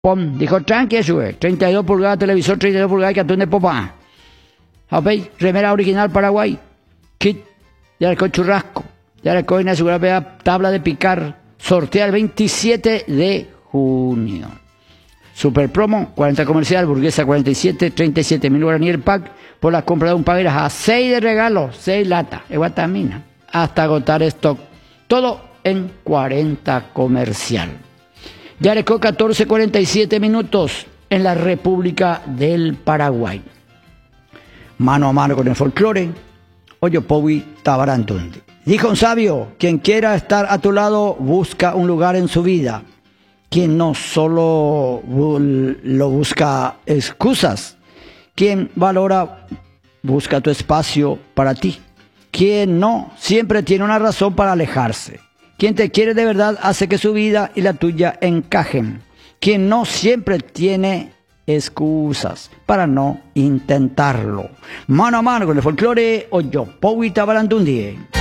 Pom, dijo, tranqui, sube. 32 pulgadas, televisor, 32 pulgadas, cartón de papá. ¿Veis? Remera original Paraguay. Kit, ya le churrasco. Ya le coina, segura tabla de picar. Sortea el 27 de junio. Super promo, 40 comercial, burguesa 47, 37.000 guaraní el pack. Por la compra de un pagueras a 6 de regalo, 6 latas de guatamina. Hasta agotar stock. Todo en 40 comercial. Yareco 14:47 minutos en la República del Paraguay. Mano a mano con el folclore, Oyopowi Tabarantundi. Dijo un sabio, quien quiera estar a tu lado, busca un lugar en su vida. Quien no solo lo busca excusas, quien valora, busca tu espacio para ti. Quien no, siempre tiene una razón para alejarse. Quien te quiere de verdad hace que su vida y la tuya encajen. Quien no siempre tiene excusas para no intentarlo. Mano a mano con el folclore, Oyopowi Tabarantundi.